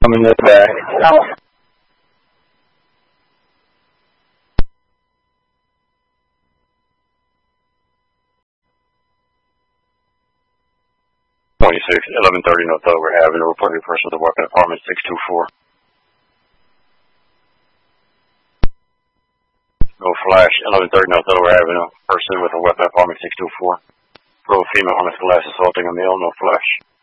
Coming this back. 1130 North Delaware Avenue, reporting person of the weapon apartment 624. No flash, 1130 North Delaware Avenue, person with a weapon apartment 624. Road female, honest glass assaulting a male, no flash.